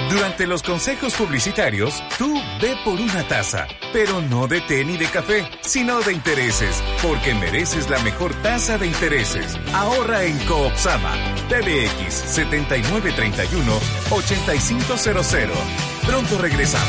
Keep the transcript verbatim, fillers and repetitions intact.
Durante los consejos publicitarios, tú ve por una taza, pero no de té ni de café, sino de intereses, porque mereces la mejor tasa de intereses. Ahorra en Coopsama. P B X setenta y nueve treinta y uno ochenta y cinco cero cero. Pronto regresamos.